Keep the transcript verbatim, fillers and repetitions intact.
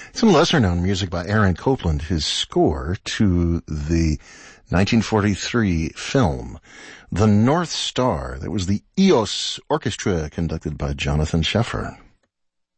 Some lesser-known music by Aaron Copland, his score to the nineteen forty-three film The North Star. That was the E O S Orchestra, conducted by Jonathan Sheffer.